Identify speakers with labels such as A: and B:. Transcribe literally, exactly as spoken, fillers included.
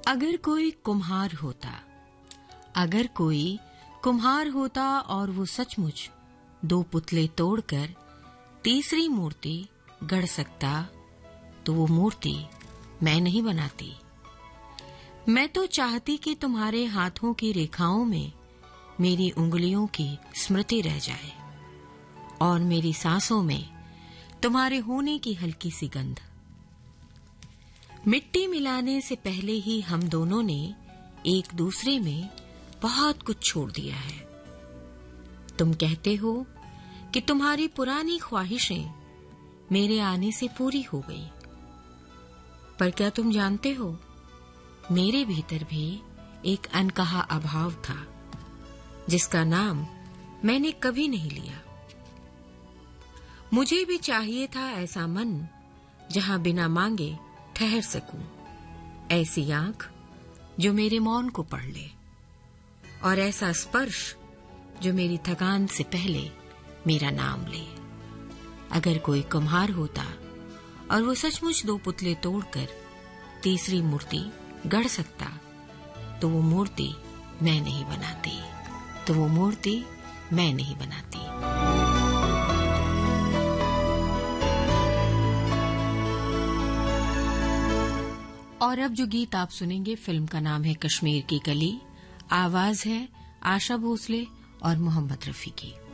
A: अगर कोई कुम्हार होता, अगर कोई कुम्हार होता और वो सचमुच दो पुतले तोड़कर तीसरी मूर्ति गढ़ सकता, तो वो मूर्ति मैं नहीं बनाती। मैं तो चाहती कि तुम्हारे हाथों की रेखाओं में मेरी उंगलियों की स्मृति रह जाए और मेरी सांसों में तुम्हारे होने की हल्की सी गंध। मिट्टी मिलाने से पहले ही हम दोनों ने एक दूसरे में बहुत कुछ छोड़ दिया है। तुम कहते हो कि तुम्हारी पुरानी ख्वाहिशें मेरे आने से पूरी हो गई, पर क्या तुम जानते हो, मेरे भीतर भी एक अनकहा अभाव था जिसका नाम मैंने कभी नहीं लिया। मुझे भी चाहिए था ऐसा मन जहां बिना मांगे ठहर सकूं, ऐसी आंख जो मेरे मौन को पढ़ ले, और ऐसा स्पर्श जो मेरी थकान से पहले मेरा नाम ले। अगर कोई कुम्हार होता और वो सचमुच दो पुतले तोड़कर तीसरी मूर्ति गढ़ सकता, तो वो मूर्ति मैं नहीं बनाती, तो वो मूर्ति मैं नहीं बनाती। और अब जो गीत आप सुनेंगे, फिल्म का नाम है कश्मीर की कली। आवाज है आशा भोसले और मोहम्मद रफी की।